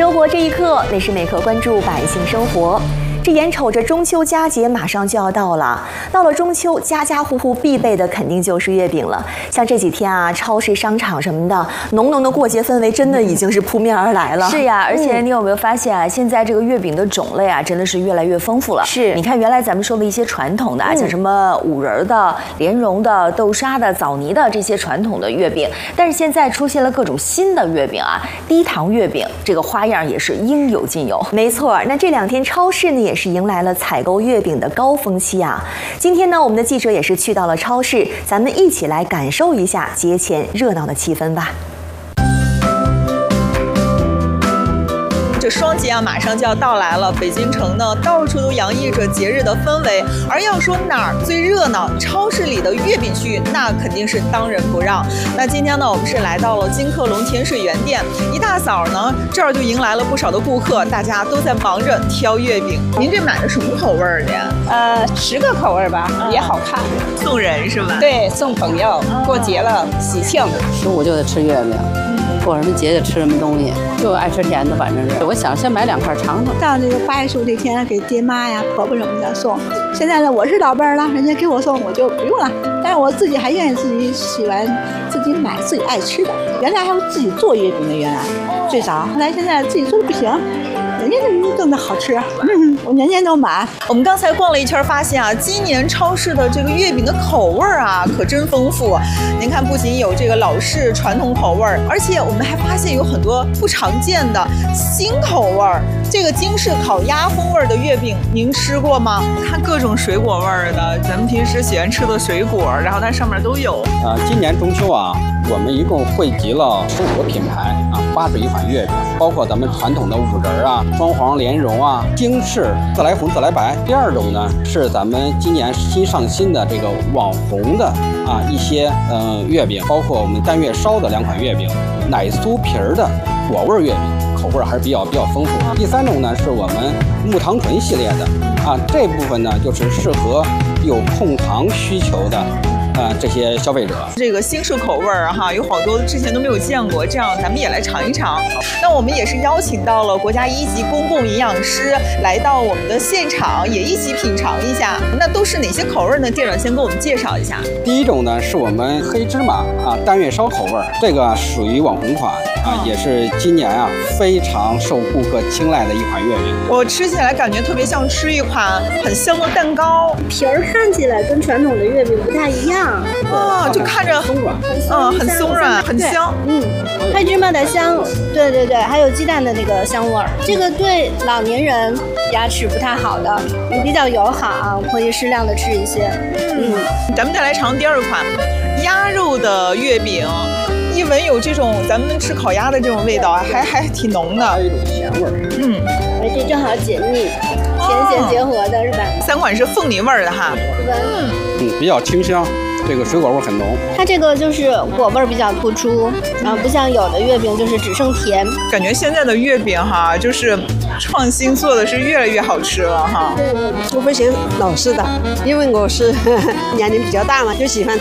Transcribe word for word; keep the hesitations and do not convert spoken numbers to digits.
生活这一刻，每时每刻关注百姓生活。这眼瞅着中秋佳节马上就要到了，到了中秋，家家户户必备的肯定就是月饼了。像这几天啊，超市、商场什么的，浓浓的过节氛围真的已经是扑面而来了。 是呀，而且你有没有发现啊，现在这个月饼的种类啊，真的是越来越丰富了。 是， 你看原来咱们说的一些传统的啊，嗯、像什么五仁的、莲蓉的、豆沙的、枣泥的这些传统的月饼，但是现在出现了各种新的月饼啊，低糖月饼，这个花样也是应有尽有。 没错，那这两天超市呢也是迎来了采购月饼的高峰期啊。今天呢，我们的记者也是去到了超市，咱们一起来感受一下节前热闹的气氛吧。 这双节啊，马上就要到来了。北京城呢，到处都洋溢着节日的氛围。而要说哪儿最热闹，超市里的月饼区那肯定是当仁不让。那今天呢，我们是来到了金客隆甜水园店，一大早呢，这儿就迎来了不少的顾客，大家都在忙着挑月饼。您这买的什么口味的呀？ 呃，十个口味吧，嗯、也好看。 送人是吧？ 对，送朋友，嗯、过节了喜庆。 十五就得吃月饼。过什么节就吃什么东西，就爱吃甜的，反正是。我想先买两块尝尝。 到这个八月十五这天给爹妈呀、婆婆什么的送。现在呢，我是老辈儿了，人家给我送我就不用了。但是我自己还愿意自己喜欢自己买自己爱吃的。原来还有自己做月饼的，原来最早，后来现在自己做的不行。人家的真的好吃，嗯，我年年都买。 我们刚才逛了一圈，发现啊，今年超市的这个月饼的口味啊，可真丰富。您看，不仅有这个老式传统口味，而且我们还发现有很多不常见的新口味。这个京式烤鸭风味的月饼，您吃过吗？看各种水果味的，咱们平时喜欢吃的水果，然后它上面都有。 啊，今年中秋啊，我们一共汇集了十五个品牌啊，八十一款月饼，包括咱们传统的五仁啊。双黄莲蓉啊，京式自来红自来白。第二种呢是咱们今年新上新的这个网红的啊一些呃月饼，包括我们单月烧的两款月饼，奶酥皮儿的果味月饼，口味还是比较比较丰富。第三种呢是我们木糖醇系列的啊，这部分呢就是适合有控糖需求的。呃，这些消费者， 这个新式口味儿哈，有好多之前都没有见过，这样咱们也来尝一尝。那我们也是邀请到了国家一级公共营养师来到我们的现场，也一起品尝一下。那都是哪些口味呢？店长先给我们介绍一下。 第一种呢是我们黑芝麻啊单月烧口味，这个属于网红款啊，也是今年啊非常受顾客青睐的一款月饼。 我吃起来感觉特别像吃一款很香的蛋糕， 皮儿看起来跟传统的月饼不太一样。 哦，就看着松软，嗯，很松软，很香。 嗯，黑芝麻的香，对对对，还有鸡蛋的那个香味儿。这个对老年人牙齿不太好的，比较友好啊，可以适量的吃一些。 嗯，咱们再来尝第二款鸭肉的月饼，一闻有这种咱们吃烤鸭的这种味道，还还挺浓的， 还有一种咸味儿。 嗯， 哎，这正好解腻，甜咸结合的是吧？ 三款是凤梨味儿的哈。 嗯嗯，比较清香。这个水果味很浓， 它这个就是果味比较突出，然后不像有的月饼就是只剩甜。 感觉现在的月饼哈，就是创新做的是越来越好吃了哈。 我不嫌老式的，因为我是年龄比较大嘛，就喜欢